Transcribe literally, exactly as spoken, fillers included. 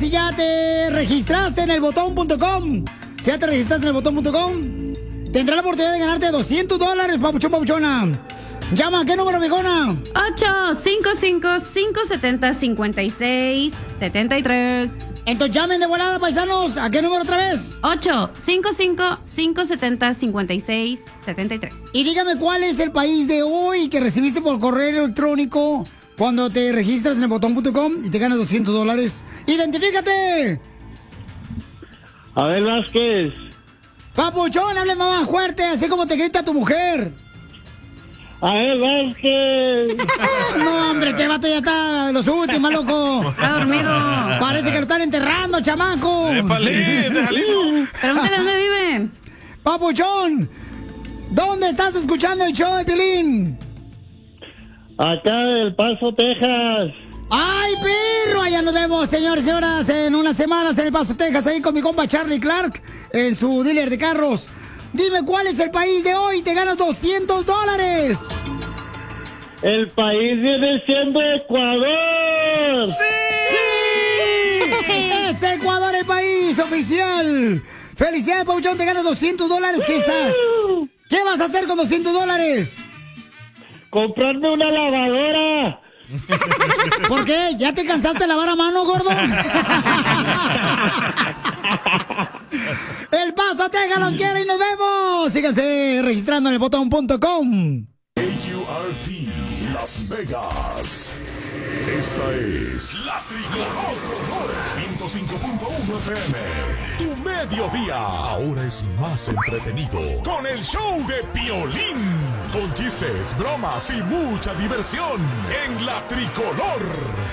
si ya te registraste en el botón punto com. Si ya te registraste en el botón punto com, tendrás la oportunidad de ganarte doscientos dólares, papuchón, papuchona. Llama, ¿qué número, mijona? ocho cinco cinco, cinco siete cero, cinco seis siete tres. Entonces llamen de volada, paisanos. ¿A qué número otra vez? ocho cinco cinco, cinco siete cero, cinco seis siete tres. Y dígame cuál es el país de hoy que recibiste por correo electrónico cuando te registras en el botón punto com y te ganas doscientos dólares. ¡Identifícate! Abel Vázquez. Papuchón, hable más fuerte, así como te grita tu mujer. Abel Vázquez. No, hombre, este vato ya está los últimos, loco. Está dormido. Parece que lo están enterrando, chamaco. ¡Épale! ¡Déjale eso! Pregúntale dónde vive. Papuchón, ¿dónde estás escuchando el show de Piolín? Acá del Paso, Texas. ¡Ay, perro! Allá nos vemos, señores y señoras, en unas semanas en El Paso, Texas, ahí con mi compa Charlie Clark, en su dealer de carros. Dime cuál es el país de hoy, te ganas doscientos dólares. El país viene siendo Ecuador. ¡Sí! ¡Es Ecuador el país oficial! ¡Felicidades, Papuchón! Te ganas doscientos dólares. ¿Qué está? ¿Qué vas a hacer con doscientos dólares? Comprarme una lavadora. ¿Por qué? ¿Ya te cansaste de lavar a mano, gordo? El Paso, Texas los quiere y nos vemos. Síganse registrando en el botón punto com. A U R T Las Vegas. Esta es La Tricolor ciento cinco punto uno F M. Tu mediodía ahora es más entretenido con el show de Piolín. Con chistes, bromas y mucha diversión en La Tricolor.